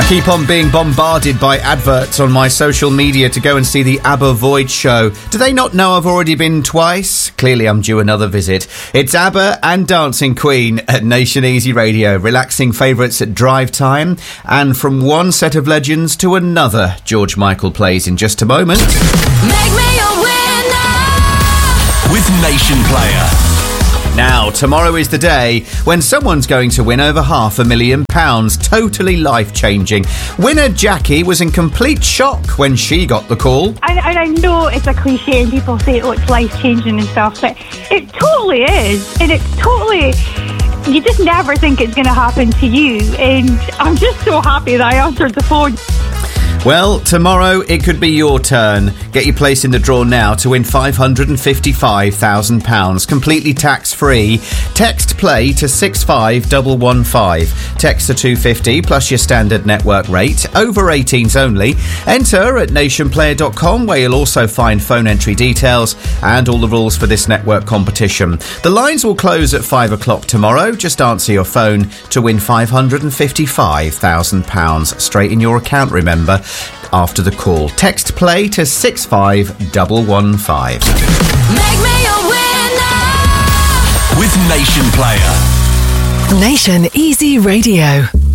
Keep on being bombarded by adverts on my social media to go and see the ABBA Void show. Do they not know I've already been twice? Clearly I'm due another visit. It's ABBA and Dancing Queen at Nation Easy Radio. Relaxing favourites at drive time. And from one set of legends to another, George Michael plays in just a moment. Make me a winner with Nation Player. Now, tomorrow is the day when someone's going to win over £500,000. Totally life-changing. Winner Jackie was in complete shock when she got the call. And I know it's a cliche and people say, oh, it's life-changing and stuff, but it totally is. And it's totally... You just never think it's going to happen to you. And I'm just so happy that I answered the phone. Well, tomorrow it could be your turn. Get your place in the draw now to win £555,000, completely tax-free. Text play to 65115. Text to 250 plus your standard network rate. Over 18s only. Enter at nationplayer.com, where you'll also find phone entry details and all the rules for this network competition. The lines will close at 5 o'clock tomorrow. Just answer your phone to win £555,000 straight in your account, remember, after the call. Text play to 65115. Make me a winner with Nation Player. Nation Easy Radio.